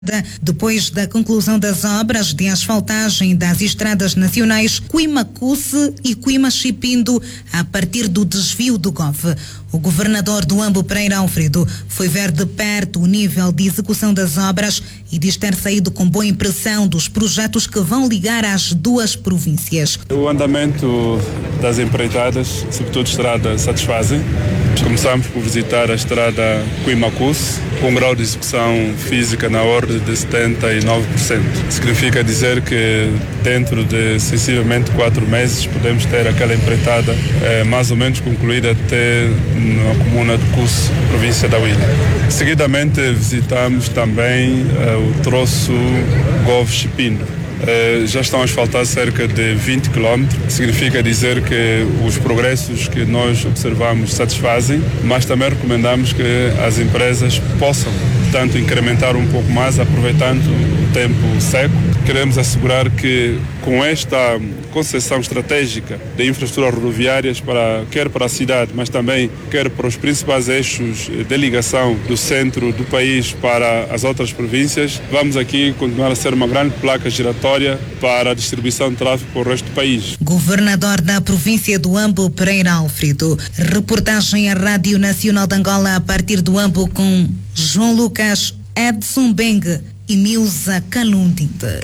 Depois da conclusão das obras de asfaltagem das estradas nacionais Cuimacuce e Cuimachipindo a partir do desvio do GOV. O governador do Ambo, Pereira Alfredo, foi ver de perto o nível de execução das obras e diz ter saído com boa impressão dos projetos que vão ligar as duas províncias. O andamento das empreitadas, sobretudo estrada, satisfazem. Começamos por visitar a estrada Cuimacuce, com um grau de execução física na ordem de 79%. Significa dizer que dentro de sensivelmente 4 meses podemos ter aquela empreitada mais ou menos concluída até na comuna de Cusse, província da Huila. Seguidamente visitamos também o troço GOV-Chipindo. Já estão a asfaltar cerca de 20 km. Significa dizer que os progressos que nós observamos satisfazem, mas também recomendamos que as empresas possam, portanto, incrementar um pouco mais, aproveitando o tempo seco. Queremos assegurar que com esta concessão estratégica de infraestruturas rodoviárias, quer para a cidade, mas também quer para os principais eixos de ligação do centro do país para as outras províncias, vamos aqui continuar a ser uma grande placa giratória para a distribuição de tráfego para o resto do país. Governador da província do Ambo, Pereira Alfredo. Reportagem à Rádio Nacional de Angola a partir do Ambo com João Lucas, Edson Beng e Milza Calundinde.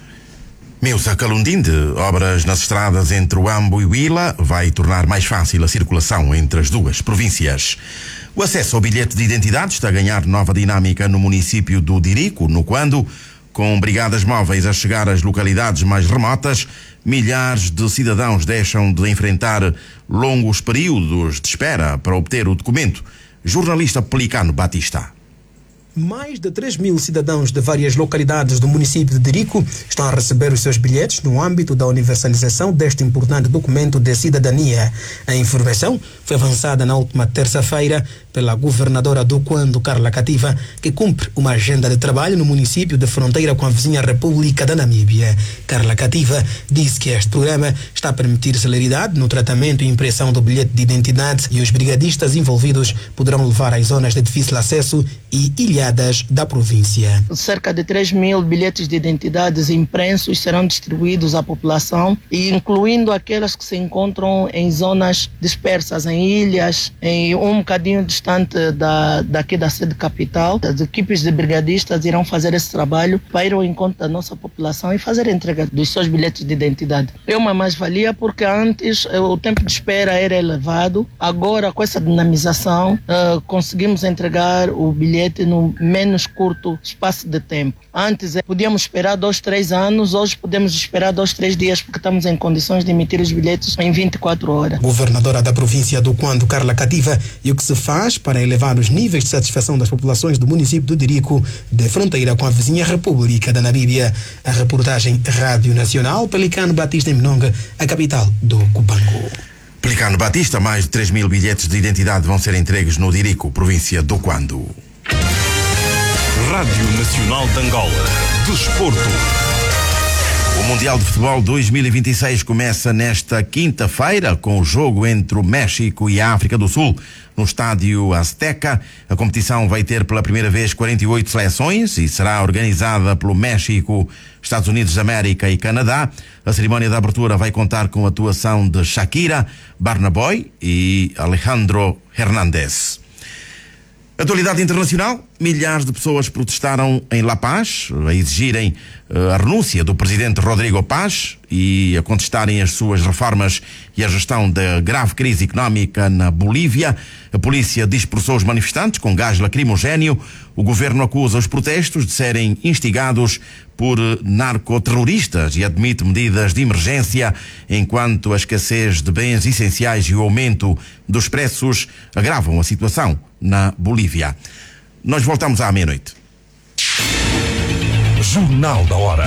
Milza Calundinde, obras nas estradas entre o Ambo e o Huila vai tornar mais fácil a circulação entre as duas províncias. O acesso ao bilhete de identidade está a ganhar nova dinâmica no município do Dirico, no Quando, com brigadas móveis a chegar às localidades mais remotas, milhares de cidadãos deixam de enfrentar longos períodos de espera para obter o documento. Jornalista Pelicano Batista. Mais de 3.000 cidadãos de várias localidades do município de Dirico estão a receber os seus bilhetes no âmbito da universalização deste importante documento de cidadania. A informação foi avançada na última terça-feira pela governadora do Quando, Carla Cativa, que cumpre uma agenda de trabalho no município de fronteira com a vizinha República da Namíbia. Carla Cativa disse que este programa está a permitir celeridade no tratamento e impressão do bilhete de identidade e os brigadistas envolvidos poderão levar às zonas de difícil acesso e ilhadas da província. Cerca de 3.000 bilhetes de identidades impressos serão distribuídos à população, incluindo aquelas que se encontram em zonas dispersas, em ilhas, em um bocadinho distante daqui da sede capital. As equipes de brigadistas irão fazer esse trabalho para ir ao encontro da nossa população e fazer a entrega dos seus bilhetes de identidade. É uma mais-valia porque antes o tempo de espera era elevado. Agora, com essa dinamização, conseguimos entregar o bilhete no menos curto espaço de tempo. Antes podíamos esperar 2-3 anos, hoje podemos esperar 2-3 dias porque estamos em condições de emitir os bilhetes em 24 horas. Governadora da província do Quando, Carla Cativa, e o que se faz para elevar os níveis de satisfação das populações do município do Dirico, de fronteira com a vizinha República da Namíbia. A reportagem Rádio Nacional, Pelicano Batista em Mnonga, a capital do Cubango. Pelicano Batista, mais de 3.000 bilhetes de identidade vão ser entregues no Dirico, província do Quando. Rádio Nacional de Angola. Desporto. O Mundial de Futebol 2026 começa nesta quinta-feira com o jogo entre o México e a África do Sul no estádio Azteca. A competição vai ter pela primeira vez 48 seleções e será organizada pelo México, Estados Unidos da América e Canadá. A cerimónia de abertura vai contar com a atuação de Shakira, Burna Boy e Alejandro Hernández. Atualidade internacional, milhares de pessoas protestaram em La Paz a exigirem a renúncia do presidente Rodrigo Paz e a contestarem as suas reformas e a gestão da grave crise económica na Bolívia. A polícia dispersou os manifestantes com gás lacrimogéneo. O governo acusa os protestos de serem instigados por narcoterroristas e admite medidas de emergência enquanto a escassez de bens essenciais e o aumento dos preços agravam a situação na Bolívia. Nós voltamos à meia-noite. Jornal da Hora.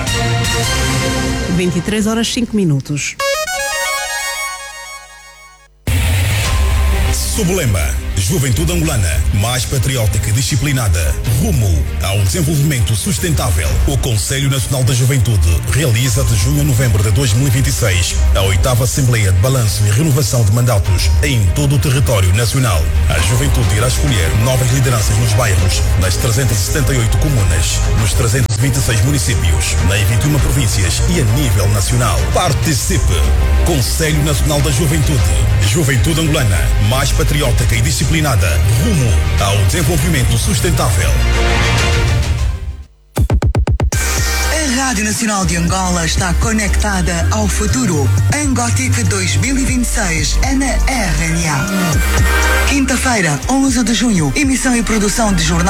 23h05. Sublema. Juventude angolana, mais patriótica e disciplinada, rumo ao desenvolvimento sustentável. O Conselho Nacional da Juventude realiza de junho a novembro de 2026 a 8ª Assembleia de Balanço e Renovação de Mandatos em todo o território nacional. A juventude irá escolher novas lideranças nos bairros, nas 378 comunas, nos 326 municípios, nas 21 províncias e a nível nacional. Participe! Conselho Nacional da Juventude. Juventude angolana, mais patriótica e disciplinada, rumo ao desenvolvimento sustentável. A Rádio Nacional de Angola está conectada ao futuro. Angotic 2026 é na RNA. Quinta-feira, 11 de junho, emissão e produção de jornal